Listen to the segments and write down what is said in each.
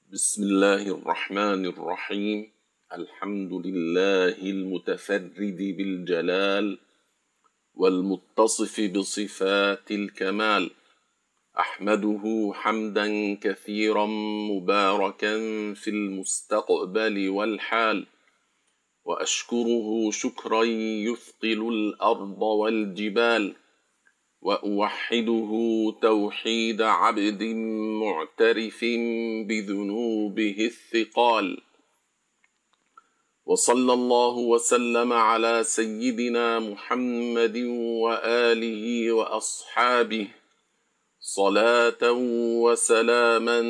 بسم الله الرحمن الرحيم. الحمد لله المتفرد بالجلال والمتصف بصفات الكمال، أحمده حمدا كثيرا مباركا في المستقبل والحال، وأشكره شكرا يثقل الأرض والجبال، وأوحده توحيد عبد معترف بذنوبه الثقال. وصلى الله وسلم على سيدنا محمد وآله وأصحابه صلاة وسلاما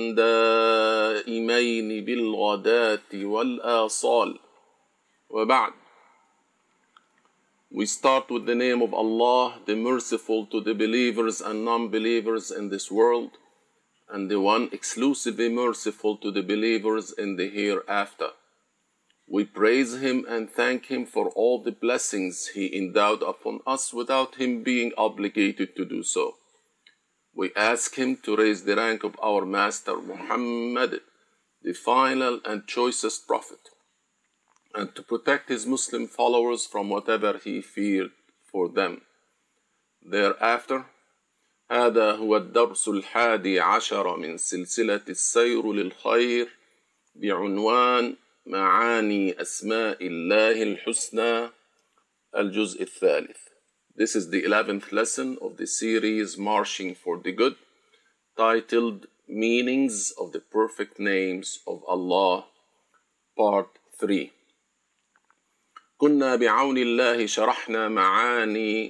دائمين بالغداة والآصال. وبعد. We start with the name of Allah, the merciful to the believers and non-believers in this world, and the one exclusively merciful to the believers in the hereafter. We praise Him and thank Him for all the blessings He endowed upon us without Him being obligated to do so. We ask Him to raise the rank of our Master Muhammad, the final and choicest Prophet, and to protect his Muslim followers from whatever he feared for them. Thereafter, هذا هو الدرس 11 من سلسلة السير للخير بعنوان معاني أسماء الله الحسنى الجزء الثالث. This is the 11th lesson of the series Marching for the Good, titled Meanings of the Perfect Names of Allah, Part 3. كنا بعون الله شرحنا معاني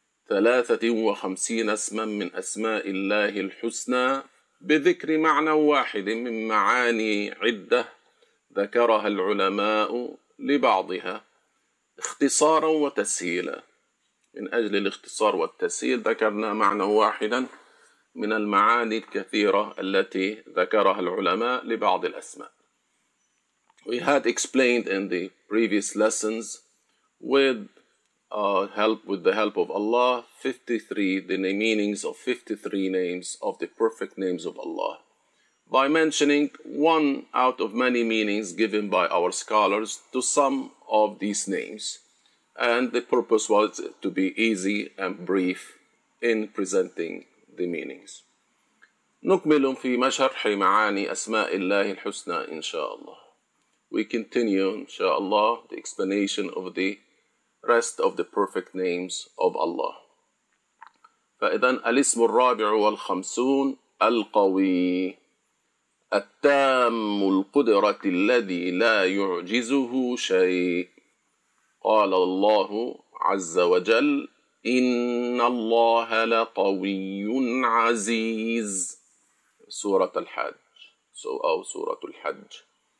53 اسما من أسماء الله الحسنى بذكر معنى واحد من معاني عدة ذكرها العلماء لبعضها اختصارا وتسهيلا. من أجل الاختصار والتسهيل ذكرنا معنى واحدا من المعاني الكثيرة التي ذكرها العلماء لبعض الأسماء. We had explained in the previous lessons with the help of Allah the meanings of 53 names of the perfect names of Allah, by mentioning one out of many meanings given by our scholars to some of these names, and the purpose was to be easy and brief in presenting the meanings. نكمل في شرح معاني أسماء الله الحسنى إن شاء الله. We continue, inshallah, the explanation of the rest of the perfect names of Allah. فإذن الاسم الرابع والخمسون القوي، التام القدرة الذي لا يعجزه شيء. قال الله عز وجل: إن الله لقوي عزيز. سورة الحج أو سورة الحج.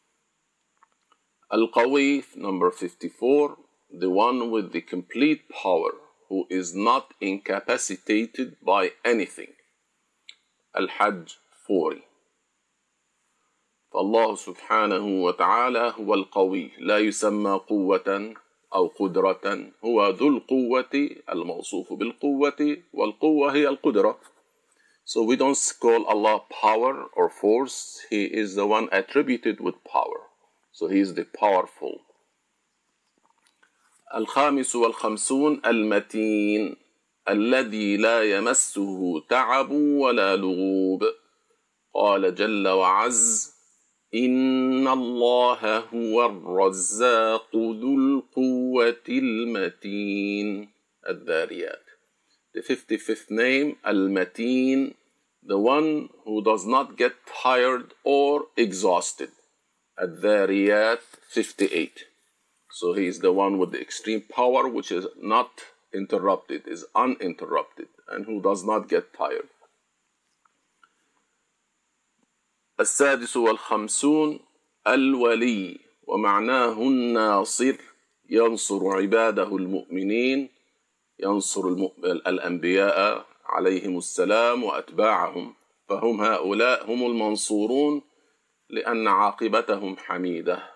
Al-Qawi, number 54, the one with the complete power, who is not incapacitated by anything. Al-Hajj 40. فالله سبحانه وتعالى هو القوي، لا يسمى قوة أو قدرة، هو ذو القوة الموصوف بالقوة، والقوة هي القدرة. So we don't call Allah power or force. He is the one attributed with power. So he is the powerful. الخامس والخمسون المتين الذي لا يمسه تعب ولا لغوب. قال جل وعز: إن الله هو الرزاق ذو القوة المتين. الذاريات. The 55th name, Al-Mateen, the one who does not get tired or exhausted. Al-Dhariyat 58. So he is the one with the extreme power which is not interrupted, is uninterrupted, and who does not get tired. السادس والخمسون الولي، ومعناه الناصر، ينصر عباده المؤمنين، ينصر الأنبياء عليهم السلام وأتباعهم، فهم هؤلاء هم المنصورون لأن عاقبتهم حميدة.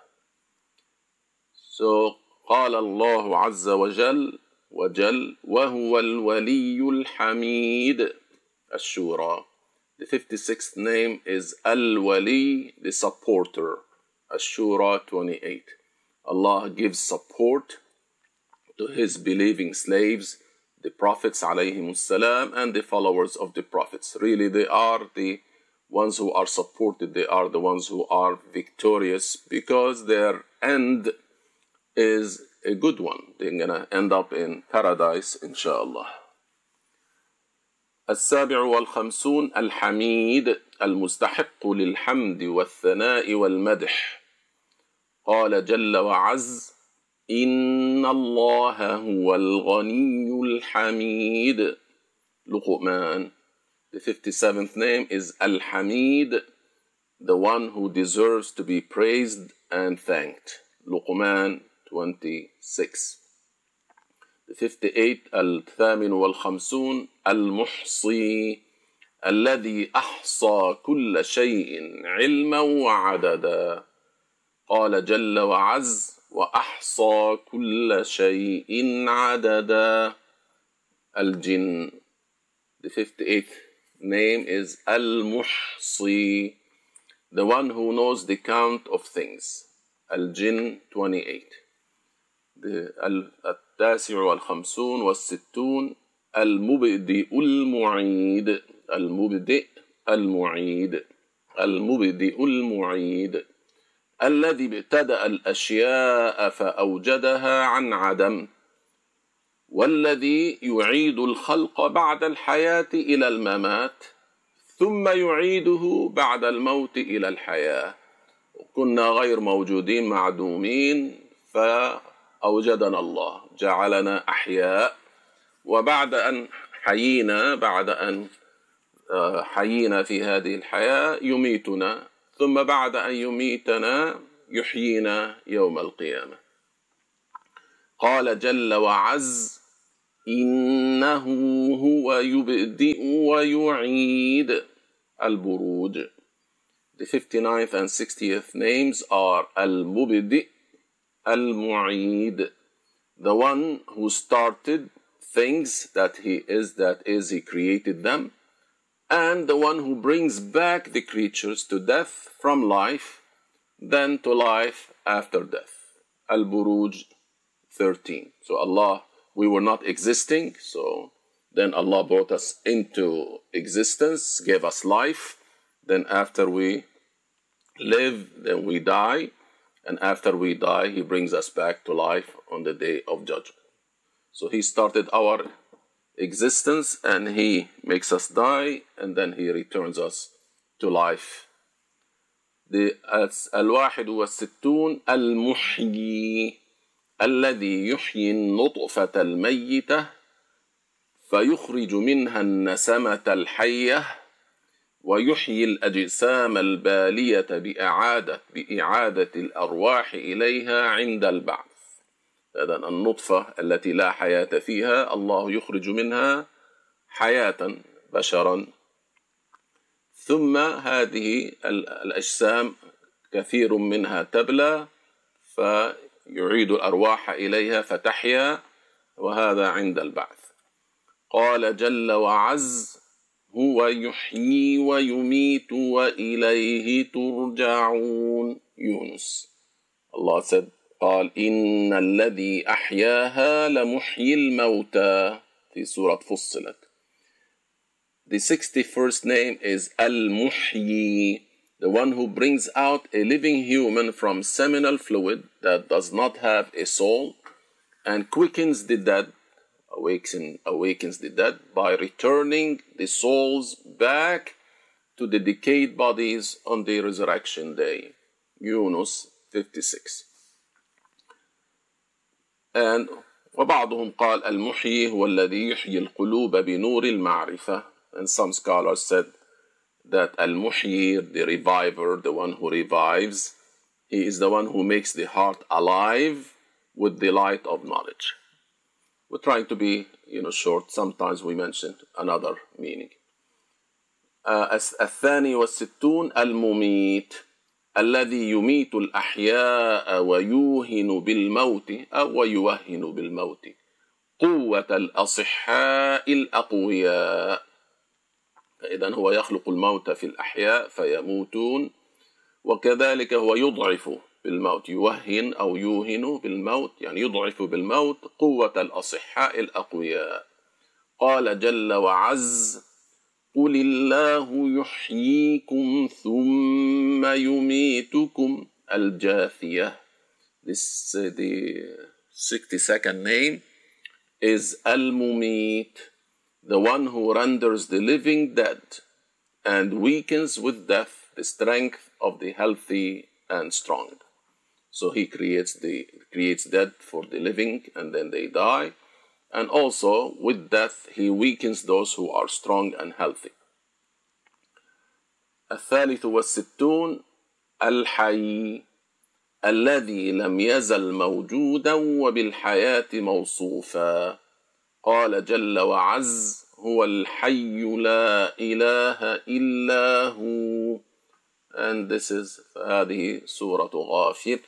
So قال الله عز وجل وهو الولي الحميد. الشورى The 56th name is Al-Wali, the supporter. Ash-Shura 28. Allah gives support to His believing slaves, the prophets alayhimus salam, and the followers of the prophets. Really, they are the ones who are supported. They are the ones who are victorious because their end is a good one. They're going to end up in paradise, inshallah. السابع والخمسون الحميد المستحق للحمد والثناء والمدح. قال جل وعز إن الله هو الغني الحميد. Luqman. The 57th name is Al-Hamid, the one who deserves to be praised and thanked. Luqman 26. The 58th الثامن والخمسون المحصي الذي أحصى كل شيء علما وعددا. قال جل وعز وأحصى كل شيء عددا. الجن. The 58th name is Al-Muhsi, the one who knows the count of things. Al-Jinn 28. التاسع والخمسون والستون المبدئ المعيد. المبدئ المعيد. المبدئ المعيد الذي ابتدأ الأشياء فأوجدها عن عدم، والذي يعيد الخلق بعد الحياة إلى الممات ثم يعيده بعد الموت إلى الحياة. كنا غير موجودين معدومين فأوجدنا الله، جعلنا أحياء، وبعد أن حيينا في هذه الحياة يميتنا، ثم بعد أن يميتنا يحيينا يوم القيامة. قال جل وعز إنه هو يبدئ ويعيد. البروج. The 59th and 60th names are Al-Mubdi' Al-Mu'id, the one who started things that he created them, and the one who brings back the creatures to death from life, then to life after death. Al-Buruj 13. So Allah, we were not existing, so then Allah brought us into existence, gave us life, then after we live, then we die, and after we die, He brings us back to life on the Day of Judgment. So He started our existence, and He makes us die, and then He returns us to life. The الواحد والستون المحيي الذي يحيي النطفة الميتة فيخرج منها النسمة الحية ويحيي الأجسام البالية بإعادة الأرواح إليها عند البعث. هذا النطفة التي لا حياة فيها الله يخرج منها حياة بشرا، ثم هذه الأجسام كثير منها تبلى فيعيد الأرواح إليها فتحيا، وهذا عند البعث. قال جل وعز هو يحيي ويميت وإليه ترجعون. يونس. Allah said, قال إن الذي أحياها لمحيي الموتى في سورة فصلت. The 61st name is Al-Muhyi, the one who brings out a living human from seminal fluid that does not have a soul and quickens the dead, awakens the dead by returning the souls back to the decayed bodies on the resurrection day. Yunus 56. And وبعضهم قال المحيي هو الذي يحيي القلوب بنور المعرفة. And some scholars said that Al-Muhyi, the reviver, the one who revives, he is the one who makes the heart alive with the light of knowledge. We're trying to be, short. Sometimes we mention another meaning. الثاني والستون المميت الذي يميت الأحياء ويوهن بالموت أو ويوهن بالموت قوة الأصحاء الأقوياء. فإذن هو يخلق الموت في الأحياء فيموتون، وكذلك هو يضعف بالموت، يوهن أو يوهن بالموت، يعني يضعف بالموت قوة الأصحاء الأقوياء. قال جل وعز: قل الله يحييكم ثم يميتكم. الجاثية. The 62nd name is Al-Mumit, the one who renders the living dead and weakens with death the strength of the healthy and strong. So he creates death for the living and then they die. And also with death he weakens those who are strong and healthy. الثالث والستون الحي الذي لم يزل موجودا وبالحياة موصوفا. قال جل وعز: هو الحي لا إله إلا هو. And this is هذه سورة غافر.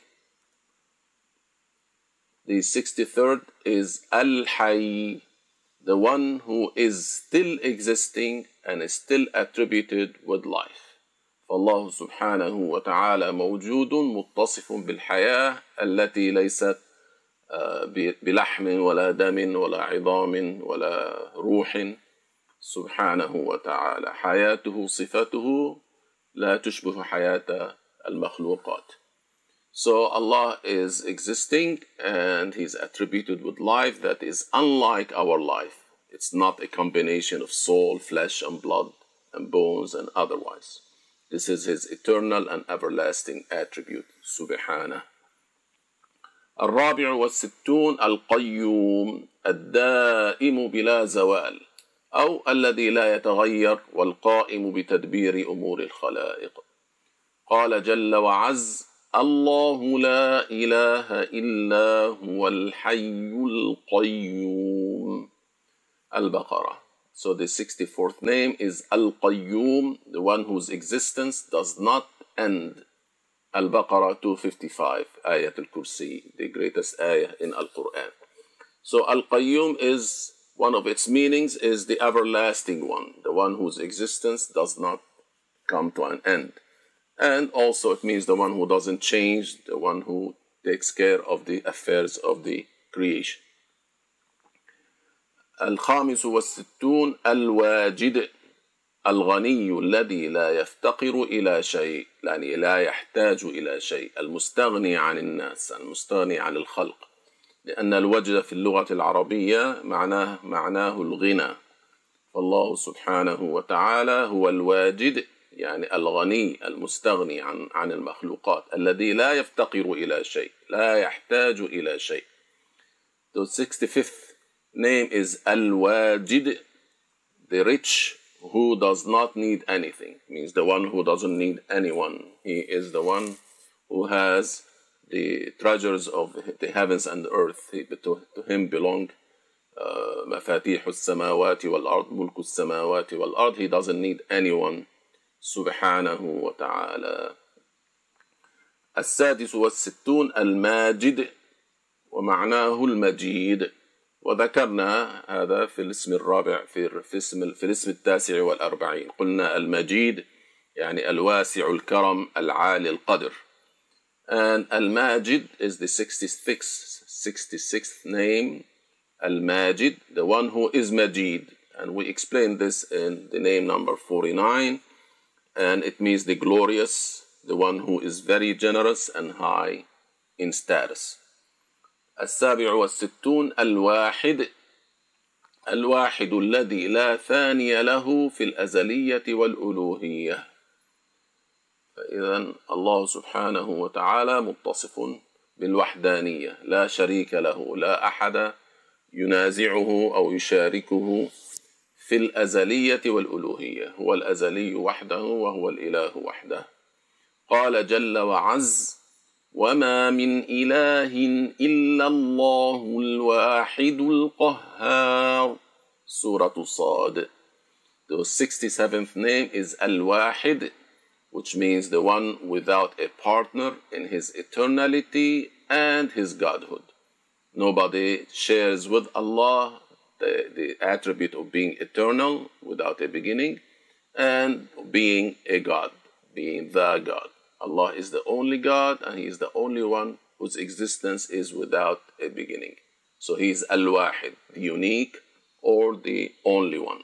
The 63rd is Al-Hayy, the one who is still existing and is still attributed with life. فالله سبحانه وتعالى موجود متصف بالحياة التي ليست بلحم ولا دم ولا عظام ولا روح. سبحانه وتعالى حياته صفته لا تشبه حياة المخلوقات. So Allah is existing and He's attributed with life that is unlike our life. It's not a combination of soul, flesh and blood and bones and otherwise. This is His eternal and everlasting attribute. سبحانه. الرابع والستون القيوم الدائم بلا زوال، أو الذي لا يتغير والقائم بتدبير أمور الخلائق. قال جل وعز: الله لا إله إلا هو الحي القيوم. البقرة. So the 64th name is Al-Qayyum, the one whose existence does not end. Al-Baqarah 255, Ayat al-Kursi, the greatest ayah in Al-Quran. So Al-Qayyum is, one of its meanings is the everlasting one, the one whose existence does not come to an end. And also it means the one who doesn't change, the one who takes care of the affairs of the creation. الخامس والستون الواجد الغني الذي لا يفتقر إلى شيء، يعني لا يحتاج إلى شيء، المستغني عن الناس، المستغني عن الخلق، لأن الوجد في اللغة العربية معناه الغنى. فالله سبحانه وتعالى هو الواجد، يعني الغني المستغني عن المخلوقات، الذي لا يفتقر إلى شيء، لا يحتاج إلى شيء. The 65th name is Al-Wajid, the rich who does not need anything, means the one who doesn't need anyone. He is the one who has the treasures of the heavens and earth. To him belong مفاتيح السماوات والأرض، ملك السماوات والأرض. He doesn't need anyone. سبحانه وتعالى. السادس والستون الماجد ومعناه المجيد، وذكرنا هذا في الاسم الرابع في الاسم التاسع والأربعين. قلنا المجيد يعني الواسع الكرم العالي القدر. And Al-Majid is the 66th name. Al-Majid, the one who is Majid. And we explained this in the name number 49. And it means the glorious, the one who is very generous and high in status. السابع والستون الواحد الواحد الذي لا ثاني له في الأزلية والألوهية. فإذن الله سبحانه وتعالى متصف بالوحدانية، لا شريك له، لا أحد ينازعه أو يشاركه في الأزلية والألوهية. هو الأزلي وحده وهو الإله وحده. قال جل وعز: وما من إله إلا الله الواحد القهار. سورة صاد. The 67th name is Al-Wahid, which means the one without a partner in his eternality and his godhood. Nobody shares with Allah the attribute of being eternal without a beginning and being a God, being the God. Allah is the only God, and He is the only one whose existence is without a beginning. So He is Al-Wahid, the unique or the only one.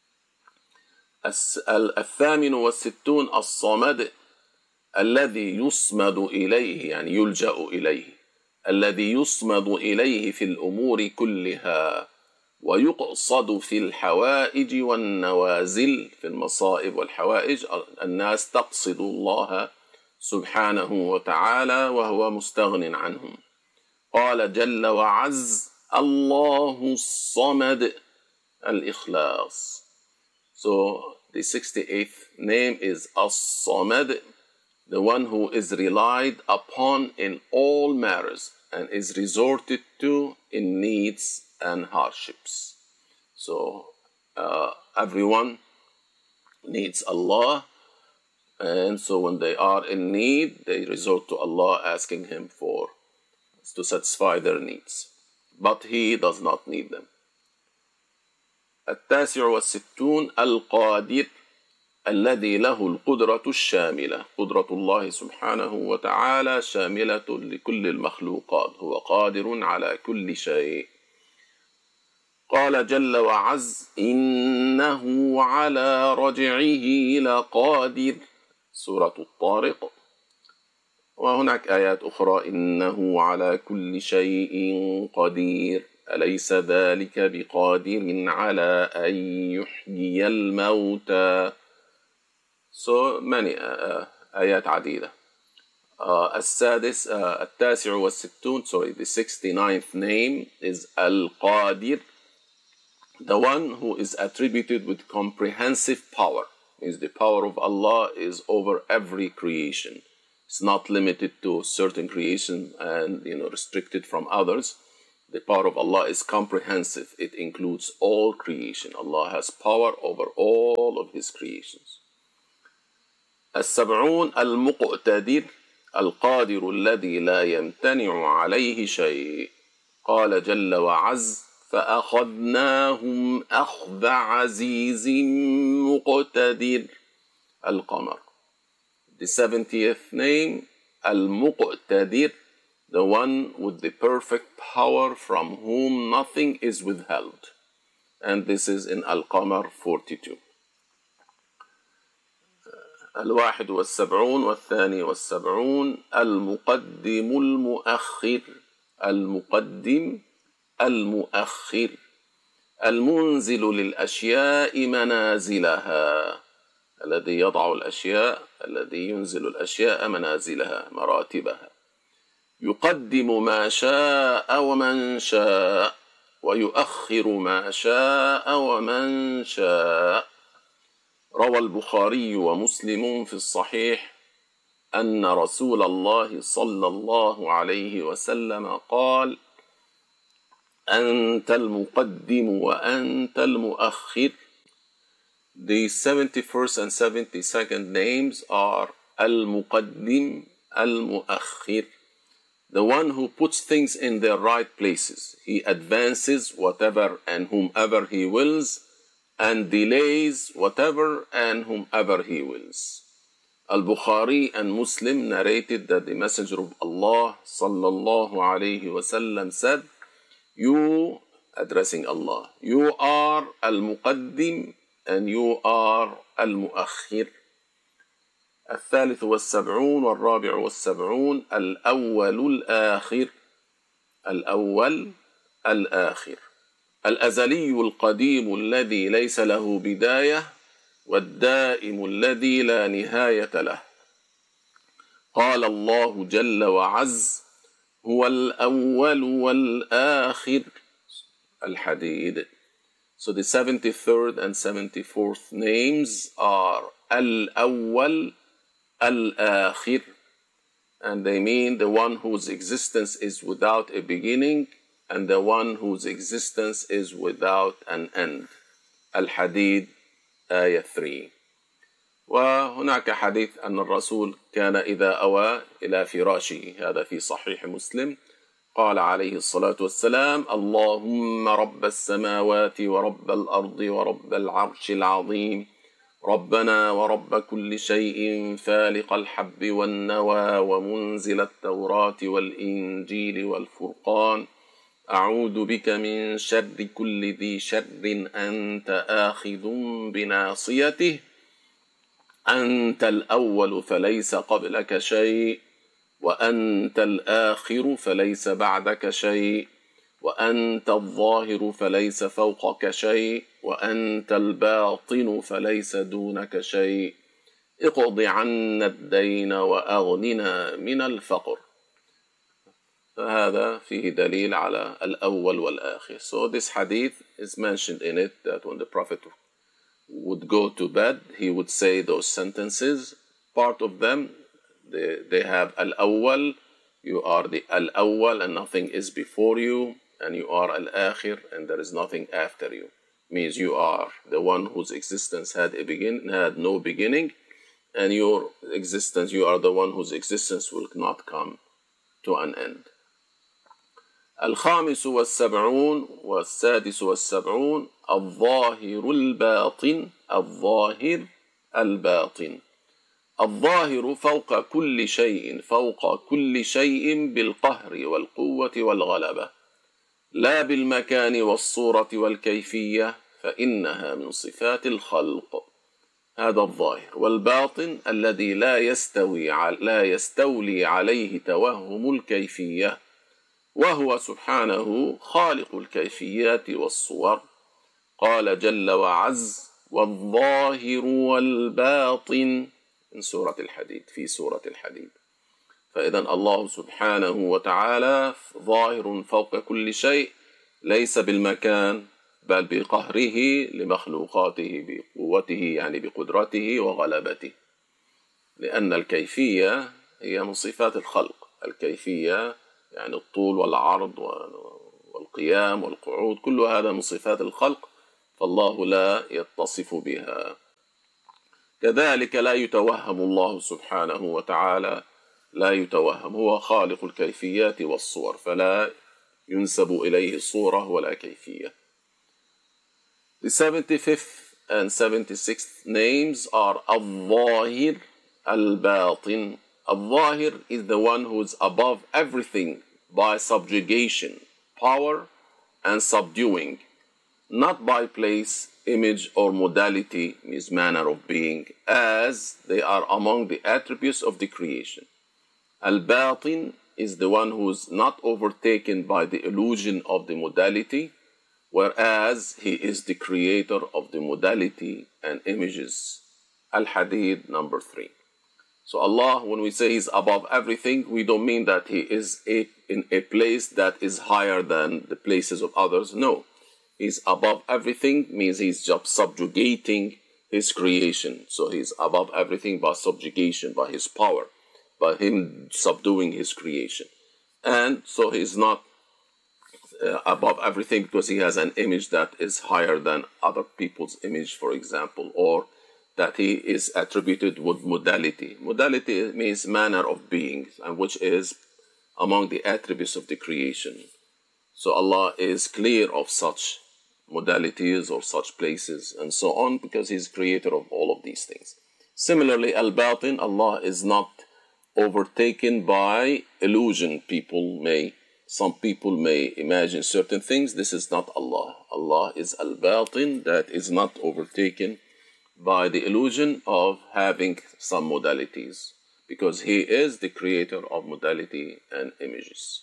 الثامن والستون الصمد الذي يصمد إليه، يعني يلجأ إليه، الذي يصمد إليه في الأمور كلها ويقصد في الحوائج والنوازل. في المصائب والحوائج الناس تقصد الله سبحانه وتعالى وهو مستغن عنهم. قال جل وعز: الله الصمد، الإخلاص. So the 68th name is As-Samad, the one who is relied upon in all matters and is resorted to in needs and hardships. So everyone needs Allah, and so when they are in need, they resort to Allah, asking Him to satisfy their needs. But He does not need them. التاسع والستون القادر الذي له القدرة الشاملة. قدرة الله سبحانه وتعالى شاملة لكل المخلوقات، هو قادر على كل شيء. قال جل وعز: إنه على رجعه لقادر، سورة الطارق. وهناك آيات أخرى: إنه على كل شيء قدير، أليس ذلك بقادر على أن يحيي الموتى. So many آيات عديدة. التاسع والستون, the 69th name is Al-Qadir, the one who is attributed with comprehensive power. Means the power of Allah is over every creation. It's not limited to certain creation and restricted from others. The power of Allah is comprehensive. It includes all creation. Allah has power over all of His creations. السبعون المقتدر القادر الذي لا يمتنع عليه شيء. قال جل وعز: فأخذناهم أخذ عزيز مقتدر. القمر. The 70th name, Al-Muqtadir, the one with the perfect power from whom nothing is withheld. And this is in Al-Qamar 42. الواحد والسبعون والثاني والسبعون المقدم المؤخر. المقدم المؤخر المنزل للأشياء منازلها، الذي يضع الأشياء، الذي ينزل الأشياء منازلها، مراتبها. يقدم ما شاء ومن شاء، ويؤخر ما شاء ومن شاء. روى البخاري ومسلم في الصحيح أن رسول الله صلى الله عليه وسلم قال: أنت المقدم وأنت المؤخر. The 71st and 72nd names are Al-Muqaddim, Al-Mu'akhir, the one who puts things in their right places. He advances whatever and whomever He wills, and delays whatever and whomever He wills. Al-Bukhari and Muslim narrated that the Messenger of Allah sallallahu alayhi wasallam said, you, addressing Allah, you are Al-Muqaddim and you are Al-Mu'akhir. الثالث والسبعون والرابع والسبعون الأول الآخر. الأول الآخر الأزلي القديم الذي ليس له بداية والدائم الذي لا نهاية له. قال الله جل وعز: هو الأول والآخر. الحديد. So the 73rd and 74th names are Al-Awwal, Al-Akhir, and they mean the one whose existence is without a beginning and the one whose existence is without an end. Al-Hadid, آية 3. وهناك حديث أن الرسول كان إذا أوى إلى فراشه، هذا في صحيح مسلم، قال عليه الصلاة والسلام: اللهم رب السماوات ورب الأرض ورب العرش العظيم ربنا ورب كل شيء فالق الحب والنوى ومنزل التوراة والإنجيل والفرقان أعوذ بك من شر كل ذي شر أنت آخذ بناصيته أنت الأول فليس قبلك شيء وأنت الآخر فليس بعدك شيء وأنت الظاهر فليس فوقك شيء وأنت الباطن فليس دونك شيء اقض عنا الدين وأغننا من الفقر. فهذا فيه دليل على الأول والآخر. So this hadith is mentioned in it that when the Prophet would go to bed, he would say those sentences. Part of them, they have al-awwal, you are the al-awwal and nothing is before you, and you are al-akhir and there is nothing after you. Means you are the one whose existence had no beginning, and your existence, you are the one whose existence will not come to an end. الخامس والسبعون والسادس والسبعون الظاهر الباطن. الظاهر الباطن. الظاهر فوق كل شيء، فوق كل شيء بالقهر والقوة والغلبة، لا بالمكان والصورة والكيفية، فإنها من صفات الخلق. هذا الظاهر. والباطن الذي لا يستولي عليه توهم الكيفية، وهو سبحانه خالق الكيفيات والصور. قال جل وعز: والظاهر والباطن من سورة الحديد، في سورة الحديد. فإذا الله سبحانه وتعالى ظاهر فوق كل شيء، ليس بالمكان بل بقهره لمخلوقاته، بقوته يعني بقدرته وغلبته، لأن الكيفية هي من صفات الخلق. الكيفية يعني الطول والعرض والقيام والقعود، كل هذا من صفات الخلق، فالله لا يتصف بها. كذلك لا يتوهم الله سبحانه وتعالى، لا يتوهم، هو خالق الكيفيات والصور، فلا ينسب إليه صورة ولا كيفية. The 75th and 76th names are Al-Zahir, Al-Batin. Al-Zahir is the one who is above everything by subjugation, power, and subduing, not by place, image, or modality, means manner of being, as they are among the attributes of the creation. Al-Batin is the one who is not overtaken by the illusion of the modality, whereas he is the creator of the modality and images. Al-Hadid number 3. So Allah, when we say He's above everything, we don't mean that He is in a place that is higher than the places of others. No. He's above everything means He's just subjugating His creation. So He's above everything by subjugation, by His power, by Him subduing His creation. And so He's not above everything because He has an image that is higher than other people's image, for example, or that He is attributed with modality. Modality means manner of being, and which is among the attributes of the creation. So Allah is clear of such modalities or such places and so on, because He's creator of all of these things. Similarly, Al-Batin, Allah is not overtaken by illusion. Some people may imagine certain things. This is not Allah. Allah is Al-Batin, that is not overtaken by the illusion of having some modalities, because He is the creator of modality and images.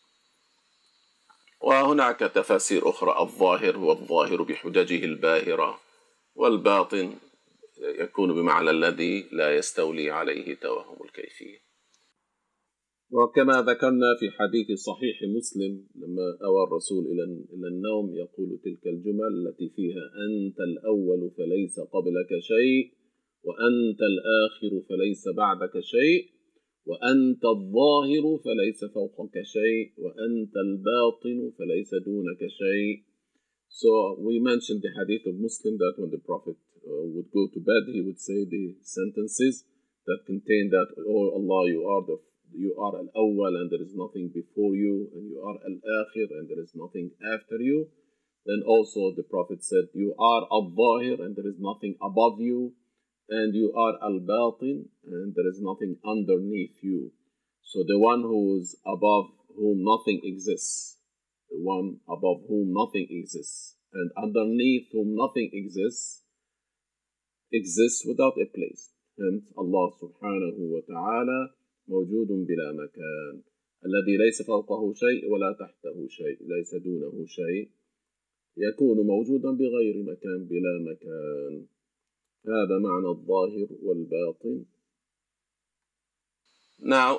وهناك تفاسير أخرى. الظاهر هو الظاهر بحججه الباهرة، والباطن يكون بمعنى الذي لا يستولي عليه توهم الكيفية. وكما ذكرنا في حديث صحيح مسلم لما أوى الرسول إلى النوم يقول تلك الجمل التي فيها: أنت الأول فليس قبلك شيء، وأنت الآخر فليس بعدك شيء، وأنت الظاهر فليس فوقك شيء، وأنت الباطن فليس دونك شيء. So we mentioned the hadith of Muslim that when the Prophet would go to bed, he would say the sentences that contain that, oh Allah, you are al-awwal and there is nothing before you, and you are al-akhir and there is nothing after you. Then also the Prophet said, you are al-zahir and there is nothing above you, and you are al-batin, and there is nothing underneath you. So the one who is above whom nothing exists, the one above whom nothing exists, and underneath whom nothing exists without a place. Hence Allah subhanahu wa ta'ala موجود بلا مكان، الذي ليس فوقه شيء ولا تحته شيء، ليس دونه شيء، يكون موجودا بغير مكان بلا مكان. هذا معنى الظاهر والباطن. Now,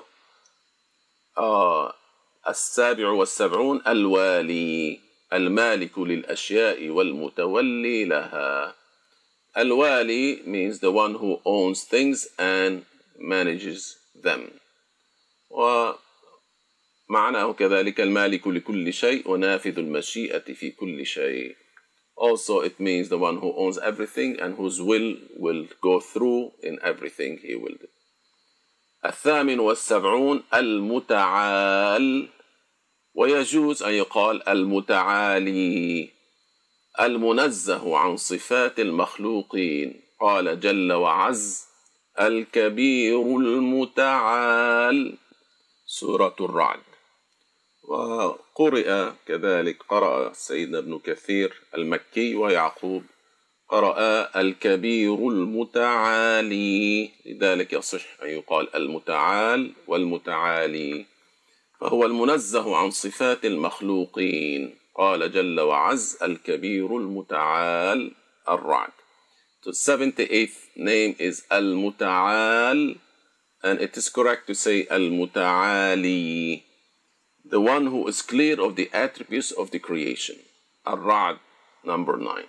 77 الوالي، المالك للأشياء والمتولي لها. الوالي means the one who owns things and manages them. ومعناه كذلك المالك لكل شيء ونافذ المشيئة في كل شيء. Also it means the one who owns everything and whose will go through in everything he will do. 78 المتعال، ويجوز أن يقال المتعالي، المنزه عن صفات المخلوقين. قال جل وعز الكبير المتعال، سورة الرعد. وقرئ كذلك، قرأ سيدنا ابن كثير المكي ويعقوب قرأ الكبير المتعالي، لذلك يصح أن يقال المتعال والمتعالي، فهو المنزه عن صفات المخلوقين. قال جل وعز الكبير المتعال، الرعد. The 78th name is Al-Muta'al, and it is correct to say Al-Muta'ali, the one who is clear of the attributes of the creation. Al-Ra'd, number 9.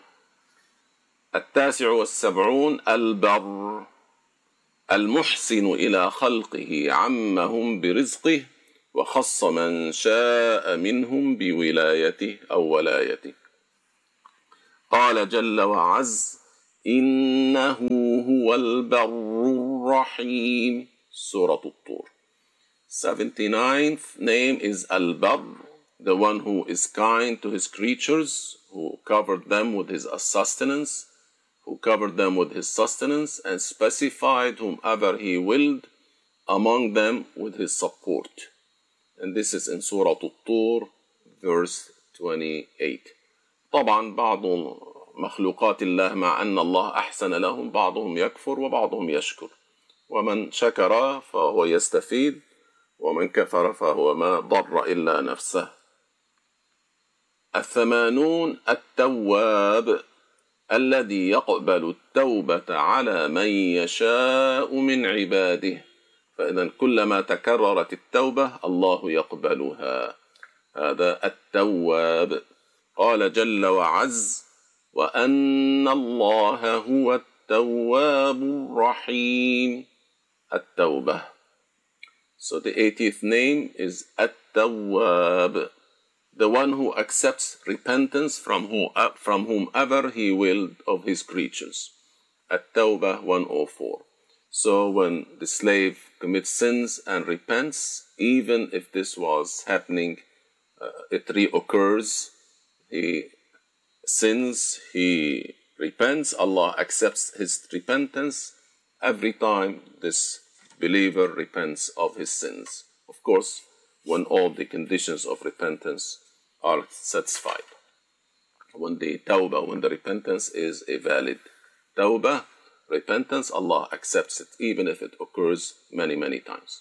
79 البر، المحسن إلى خلقه عمهم برزقه وخص من شاء منهم بولايته أو ولايته. قال جل وعز إنه هو البر الرحيم، سورة الطور. 79th name is Al-Barr, the one who is kind to his creatures, who covered them with his sustenance, and specified whomever he willed among them with his support. And this is in Surah At-Tur, verse 28. طبعا بعض مخلوقات الله مع أن الله أحسن لهم بعضهم يكفر وبعضهم يشكر، ومن شكر فهو يستفيد ومن كفر فهو ما ضر إلا نفسه. 80 التواب، الذي يقبل التوبة على من يشاء من عباده، فإذا كلما تكررت التوبة الله يقبلها. هذا التواب. قال جل وعز وأن الله هو التواب الرحيم، التوبة. So the 80th name is At-Tawwab, the one who accepts repentance from whomever he willed of his creatures. At-Tawbah 104. So when the slave commits sins and repents, even if this was happening, it reoccurs, he sins, he repents, Allah accepts his repentance every time this believer repents of his sins. Of course, when all the conditions of repentance are satisfied. When the tawbah, when the repentance is a valid tawbah, repentance, Allah accepts it, even if it occurs many, many times.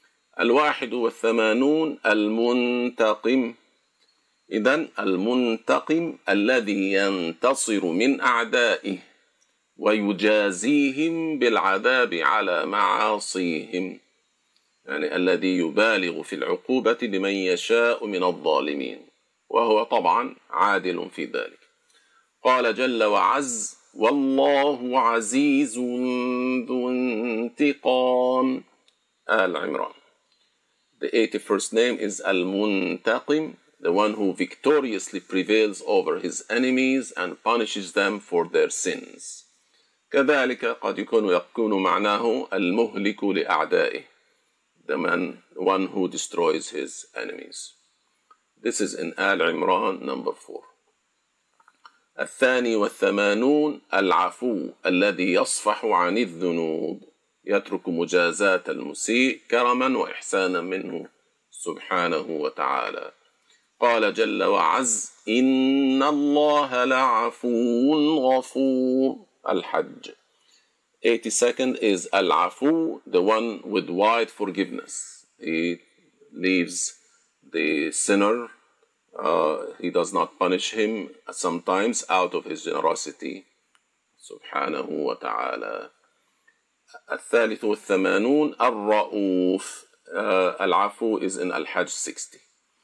81 المنتقم، إذن المنتقم الذي ينتصر من أعدائه ويجازيهم بالعذاب على معاصيهم، يعني الذي يبالغ في العقوبة لمن يشاء من الظالمين، وهو طبعا عادل في ذلك. قال جل وعز والله عزيز ذو انتقام، آل عمران. The 81st name is Al-Muntaqim, the one who victoriously prevails over his enemies and punishes them for their sins. كذلك قد يكون معناه المهلك لأعدائه، the one who destroys his enemies. This is in Al Imran number 4. الثاني والثمانون العفو الذي يصفح عن الذنوب، يترك مجازاة المسيء كرما وإحسانا منه سبحانه وتعالى. قال جل وعز: إن الله لعفو غفور. الحج. 82nd is Al-Afu, the one with wide forgiveness. He leaves the sinner. He does not punish him sometimes out of his generosity سبحانه وتعالى. الثالث والثمانون الرؤوف. العفو is in Al-Hajj 60.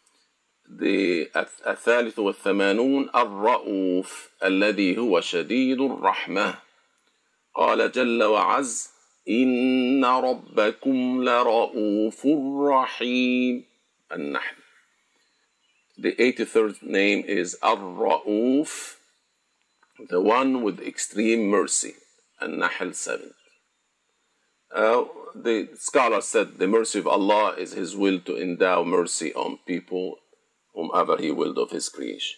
الثالث والثمانون الرؤوف الذي هو شديد الرحمة. قال جل وعز: إن ربكم لرؤوف رحيم. النحل. The 83rd name is Ar-Ra'uf, the one with extreme mercy. An-Nahl 7. The scholar said the mercy of Allah is His will to endow mercy on people, whomever He willed of His creation.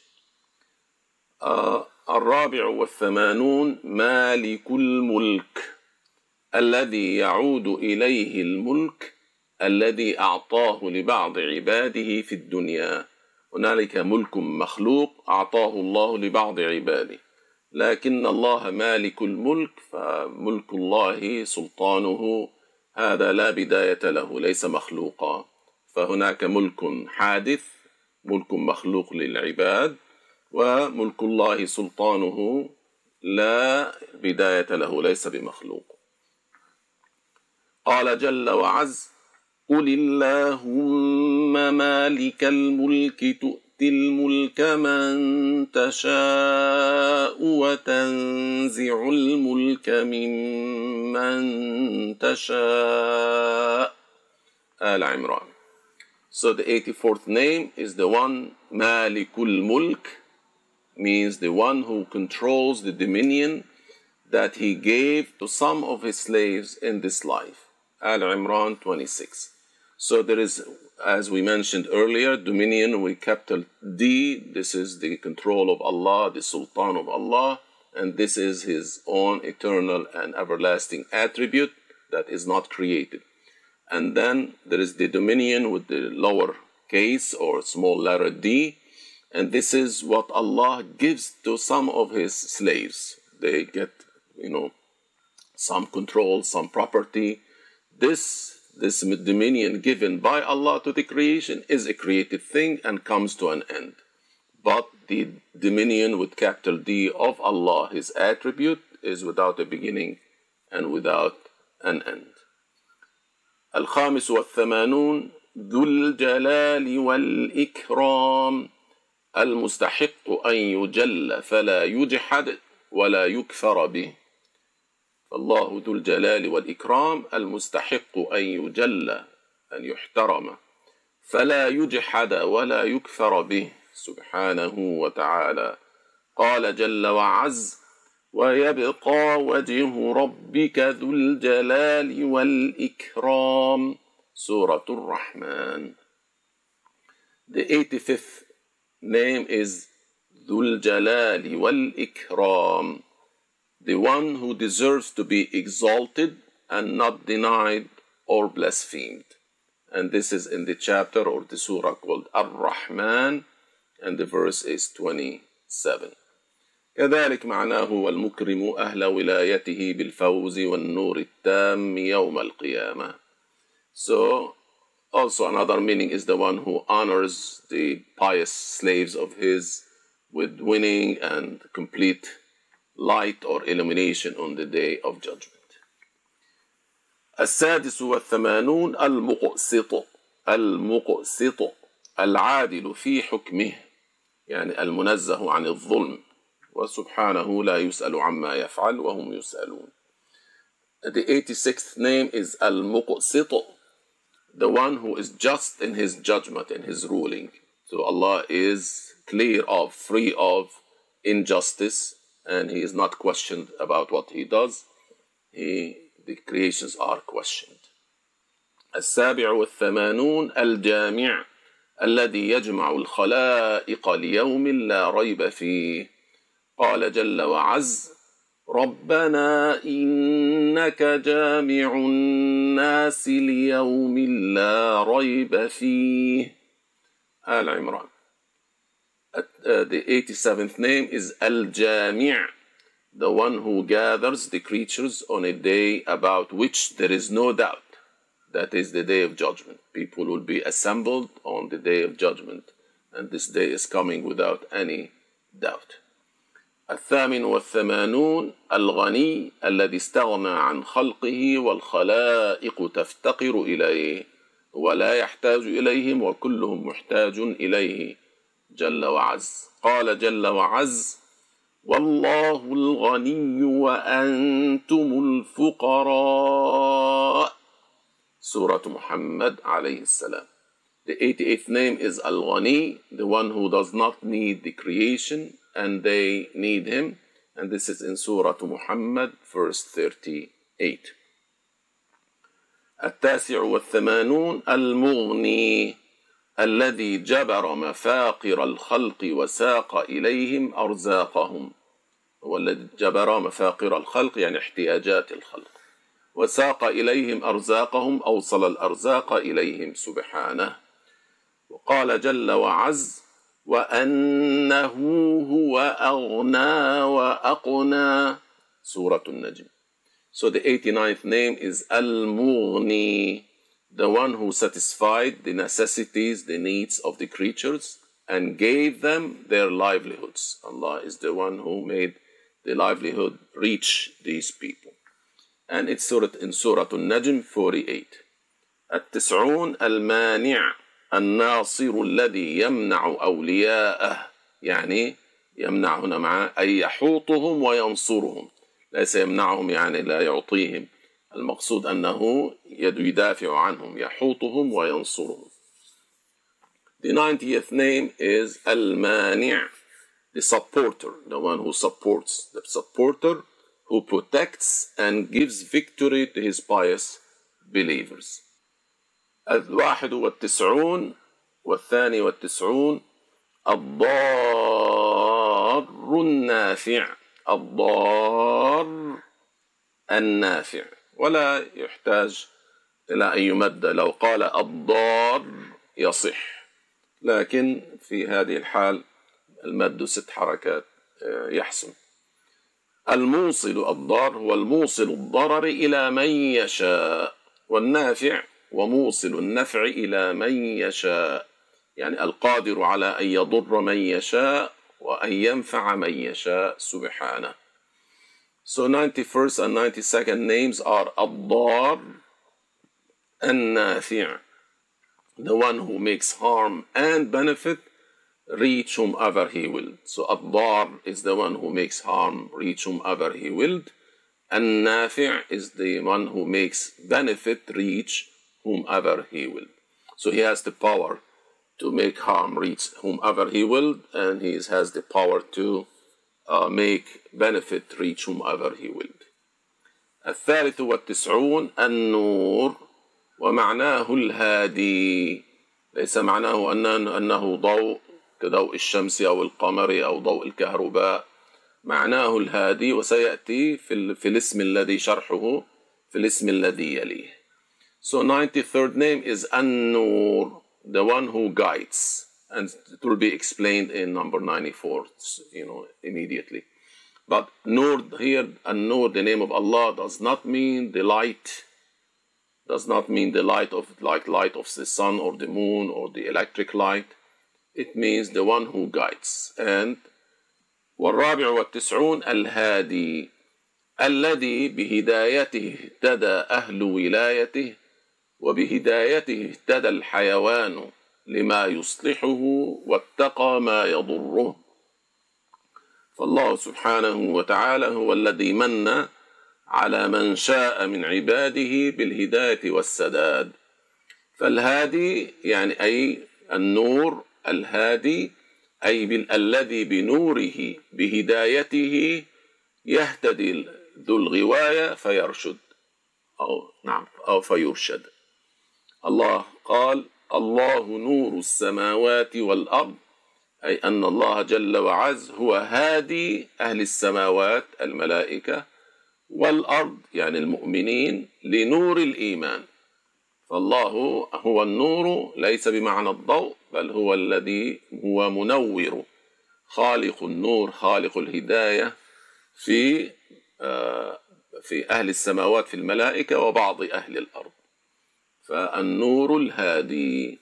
الرابع والثمانون مالك الملك الذي يعود إليه الملك الذي أعطاه لبعض عباده في الدنيا. هنالك ملك مخلوق أعطاه الله لبعض عباده، لكن الله مالك الملك، فملك الله سلطانه هذا لا بداية له، ليس مخلوقا. فهناك ملك حادث، ملك مخلوق للعباد، وملك الله سلطانه لا بداية له، ليس بمخلوق. قال جل وعز: قل اللهم مالك الملك تؤتي الملك من تشاء وتنزع الملك ممن تشاء. آل عمران. So the 84th name is the one Malikul Mulk, means the one who controls the dominion that he gave to some of his slaves in this life. Al Imran 26. So there is, as we mentioned earlier, dominion with capital D. This is the control of Allah, the Sultan of Allah, and this is His own eternal and everlasting attribute that is not created. And then there is the dominion with the lower case or small letter D, and this is what Allah gives to some of His slaves. They get, some control, some property. This dominion given by Allah to the creation is a created thing and comes to an end. But the dominion with capital D of Allah, His attribute, is without a beginning and without an end. الخامس والثمانون ذو الجلال والإكرام المستحق أن يجل فلا يجحد ولا يكفر به. فالله ذو الجلال والإكرام المستحق أن يجل، أن يحترم، فلا يجحد ولا يكفر به سبحانه وتعالى. قال جل وعز: ويبقى وجه ربك ذو الجلال والإكرام. سورة الرحمن. The 85th name is ذو الجلال والإكرام, the one who deserves to be exalted and not denied or blasphemed. And this is in the chapter or the surah called Ar-Rahman, and the verse is 27. كذلك معناه والمكرم أهل ولايته بالفوز والنور التام يوم القيامة. So also another meaning is the one who honors the pious slaves of his with winning and complete light or illumination on the day of judgment. السادس والثمانون المقسط. المقسط العادل في حكمه، يعني المنزه عن الظلم، وسبحانه لا يسأل عما يفعل وهم يسألون. The 86th name is Al-Muqsit, the one who is just in his judgment, in his ruling. So Allah is clear of, free of injustice, and He is not questioned about what He does. The creations are questioned. السابع والثمانون الجامع الذي يجمع الخلائق ليوم لا ريب فيه. قال جل وعز ربنا إنك جامع الناس ليوم لا ريب فيه. آل عمران. The 87th name is Al-Jami', the one who gathers the creatures on a day about which there is no doubt. That is the day of judgment. People will be assembled on the day of judgment, and this day is coming without any doubt. الثامن والثمانون الغني الذي استغنى عن خلقه والخلائق تفتقر إليه ولا يحتاج إليهم وكلهم محتاج إليه جل وعز. قال جل وعز والله الغني وأنتم الفقراء. Surah Muhammad عليه السلام. The 88th name is Al-Ghani, the one who does not need the creation and they need him, and this is in Surah Muhammad verse 38. التاسع والثمانون المغني الذي جبر مفاقر الخلق وساق إليهم أرزاقهم. هو الذي جبر مفاقر الخلق يعني احتياجات الخلق، وساق إليهم أرزاقهم أوصل الأرزاق إليهم سبحانه. وقال جل وعز وأنه هو أغنى وأقنى. سورة النجم. So the 89th name is Al-Mughni, the one who satisfied the necessities, the needs of the creatures and gave them their livelihoods. Allah is the one who made the livelihood reach these people. And it's in Surah Al-Najm 48. التسعون المانع الناصر الذي يمنع أولياءه، يعني يمنع هنا معناه أي يحوطهم وينصرهم، ليس يمنعهم يعني لا يعطيهم، المقصود أنه يدافع عنهم، يحوطهم وينصرهم. The 90th name is Al-Mani', the supporter, the one who supports, the supporter who protects and gives victory to his pious believers. الواحد والتسعون والثاني والتسعون الضار النافع. الضار النافع، ولا يحتاج إلى أن يمد، لو قال الضار يصح، لكن في هذه الحال المد 6 حركات يحسن. الموصل الضار هو الموصل الضرر إلى من يشاء، والنافع وموصل النفع إلى من يشاء، يعني القادر على أن يضر من يشاء وأن ينفع من يشاء سبحانه. So 91st and 92nd names are الضار النافع, the one who makes harm and benefit reach whomever he will. So الضار is the one who makes harm reach whomever he willed. النافع is the one who makes benefit reach whomever he will. So he has the power to make harm reach whomever he will, and he has the power to make benefit reach whomever he will. الثالث والتسعون النور ومعناه الهادي، ليس معناه أنه ضوء كضوء الشمس أو القمر أو ضوء الكهرباء، معناه الهادي، وسيأتي في الاسم الذي شرحه في الاسم الذي يليه. So 93rd name is An-Nur, the one who guides, and it will be explained in number 94, immediately. But Nur here, An-Nur, the name of Allah, does not mean the light, does not mean the light of light of the sun or the moon or the electric light. It means the one who guides. And والرابع والتسعون الهادي الذي بهدايته اهتدى أهل ولايته وبهدايته اهتدى الحيوان لما يصلحه واتقى ما يضره. فالله سبحانه وتعالى هو الذي من على من شاء من عباده بالهداية والسداد. فالهادي يعني أي النور، الهادي أي الذي بنوره بهدايته يهتدي ذو الغواية فيرشد أو فيرشد. الله قال الله نور السماوات والأرض أي أن الله جل وعز هو هادي أهل السماوات الملائكة والأرض يعني المؤمنين لنور الإيمان. فالله هو النور ليس بمعنى الضوء، بل هو الذي هو منور، خالق النور، خالق الهداية في أهل السماوات في الملائكة وبعض أهل الأرض. فالنور الهادي،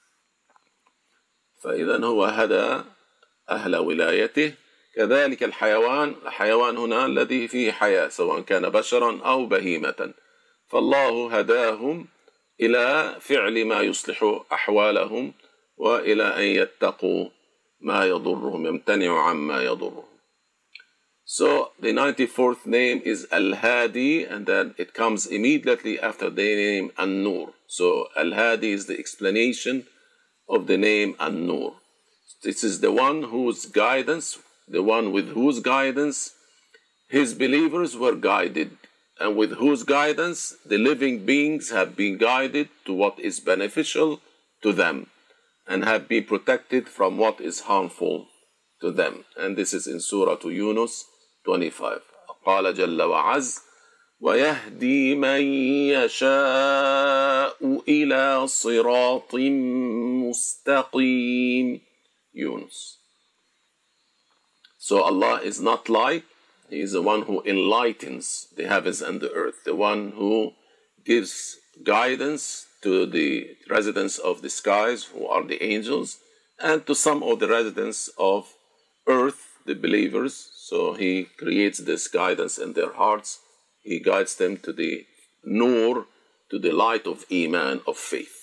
فإذا هو هدى أهل ولايته. كذلك الحيوان هنا الذي فيه حياة سواء كان بشرا أو بهيمة، فالله هداهم إلى فعل ما يصلح أحوالهم وإلى أن يتقوا ما يضرهم، يمتنعوا عما يضرهم. So the 94th name is Al-Hadi, and then it comes immediately after the name An-Nur. So Al-Hadi is the explanation of the name An-Nur. This is the one whose guidance, the one with whose guidance his believers were guided, and with whose guidance the living beings have been guided to what is beneficial to them and have been protected from what is harmful to them. And this is in Surah Yunus 25. قال جل وعز ويهدي من يشاء إلى صراط مستقيم. Yunus. So Allah is not light. He is the one who enlightens the heavens and the earth, the one who gives guidance to the residents of the skies, who are the angels, and to some of the residents of earth, the believers. So He creates this guidance in their hearts. He guides them to the nur, to the light of Iman, of faith.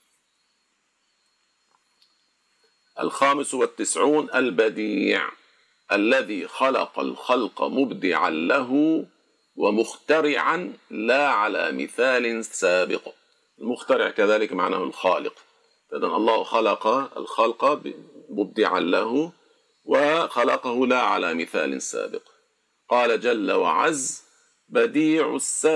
الخامس والتسعون البديع الذي خلق الخلق مبدعا له ومخترعا لا على مثال سابق. المخترع كذلك معناه الخالق. فإذن الله خلق الخلق مبدعا له وخلقه لا على مثال سابق. قال جل وعز بديع السماوات